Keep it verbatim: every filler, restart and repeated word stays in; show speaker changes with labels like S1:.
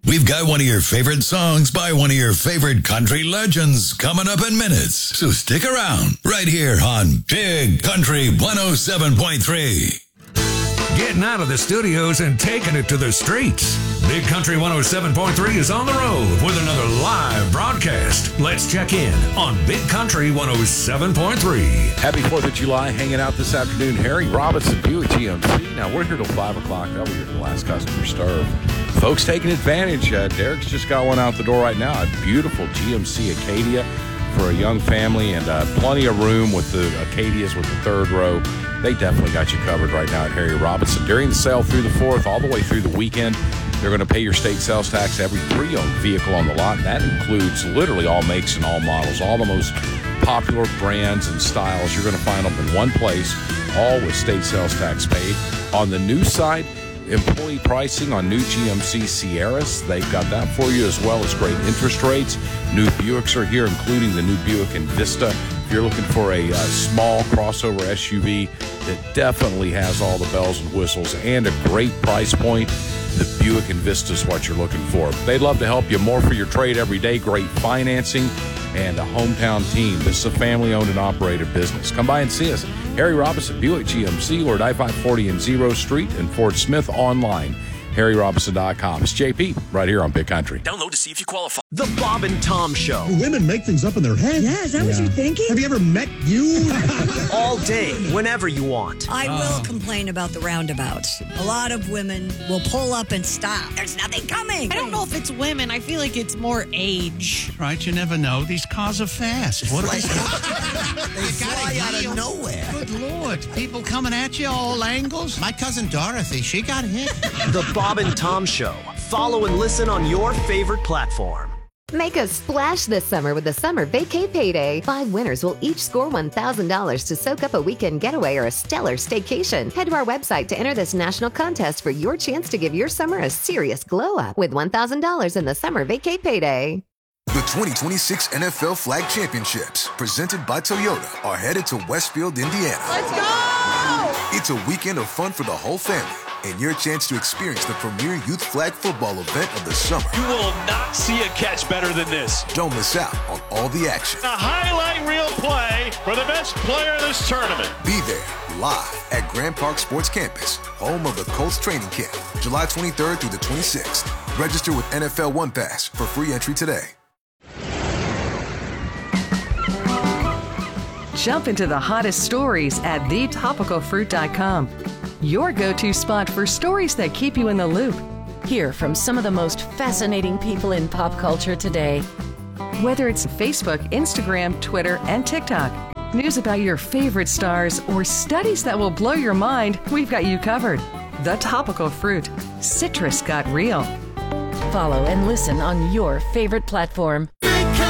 S1: We've got one of your favorite songs by one of your favorite country legends coming up in minutes. So stick around right here on Big Country one oh seven point three.
S2: Getting out of the studios and taking it to the streets. Big Country one oh seven point three is on the road with another live broadcast. Let's check in on Big Country one oh seven point three.
S3: Happy fourth of July, hanging out this afternoon. Harry Robinson, Buick G M C. Now, we're here till five o'clock. That'll be the last customer serve. Folks taking advantage. Uh, Derek's just got one out the door right now. A beautiful G M C Acadia for a young family, and uh, plenty of room with the Acadias with the third row. They definitely got you covered right now at Harry Robinson. During the sale through the fourth, all the way through the weekend, they're going to pay your state sales tax every pre-owned vehicle on the lot. And that includes literally all makes and all models, all the most popular brands and styles. You're going to find them in one place, all with state sales tax paid. On the new side, employee pricing on new G M C Sierras. They've got that for you, as well as great interest rates. New Buicks are here, including the new Buick Envista. If you're looking for a uh, small crossover S U V that definitely has all the bells and whistles and a great price point, the Buick Envista is what you're looking for. They'd love to help you more for your trade every day. Great financing and a hometown team. This is a family-owned and operated business. Come by and see us. Harry Robinson, Buick G M C, Lord I five forty and Zero Street, and Fort Smith online. Harry Robinson dot com. It's J P right here on Big Country.
S4: Download to see if you qualify. The Bob and Tom Show.
S5: Women make things up in their head.
S6: Yeah, is that yeah. what you're thinking?
S5: Have you ever met you?
S4: All day, whenever you want.
S6: I will complain about the roundabouts. A lot of women will pull up and stop. There's nothing coming.
S7: I don't know if it's women. I feel like it's more age.
S8: Right, you never know. These cars are fast. What are they?
S9: They fly out of nowhere.
S8: Good Lord. People coming at you all angles. My cousin Dorothy, she got hit.
S4: The Bob and Tom Show. Follow and listen on your favorite platform.
S10: Make a splash this summer with the Summer Vacay Payday. Five winners will each score one thousand dollars to soak up a weekend getaway or a stellar staycation. Head to our website to enter this national contest for your chance to give your summer a serious glow up with one thousand dollars in the Summer Vacay Payday.
S11: The twenty twenty-six N F L Flag Championships, presented by Toyota, are headed to Westfield, Indiana.
S7: Let's go!
S11: It's a weekend of fun for the whole family, and your chance to experience the premier youth flag football event of the summer.
S12: You will not see a catch better than this.
S11: Don't miss out on all the action.
S12: A highlight reel play for the best player in this tournament.
S11: Be there live at Grand Park Sports Campus, home of the Colts training camp, July twenty-third through the twenty-sixth. Register with N F L One Pass for free entry today.
S13: Jump into the hottest stories at the topical fruit dot com. Your go-to spot for stories that keep you in the loop.
S14: Hear from some of the most fascinating people in pop culture today.
S13: Whether it's Facebook, Instagram, Twitter, and TikTok, news about your favorite stars, or studies that will blow your mind, we've got you covered. The Topical Fruit. Citrus got real.
S14: Follow and listen on your favorite platform.